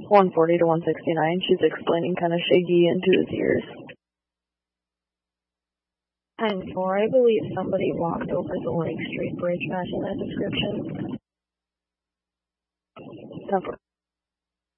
140 to 169. She's explaining kind of shaky into his ears. 10-4, I believe somebody walked over the Lake Street Bridge matching that description. 10-4.